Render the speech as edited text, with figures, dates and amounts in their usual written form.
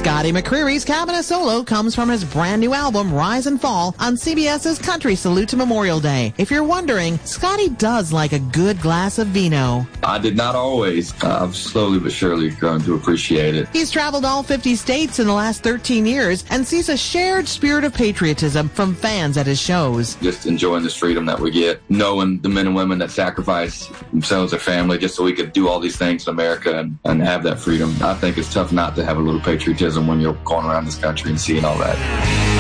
Scotty McCreery's Cabinet Solo comes from his brand new album, Rise and Fall, on CBS's Country Salute to Memorial Day. If you're wondering, Scotty does like a good glass of vino. I did not always. I've slowly but surely grown to appreciate it. He's traveled all 50 states in the last 13 years and sees a shared spirit of patriotism from fans at his shows. Just enjoying this freedom that we get, knowing the men and women that sacrifice themselves, their family, just so we could do all these things in America and have that freedom. I think it's tough not to have a little patriotism when you're going around this country and seeing all that.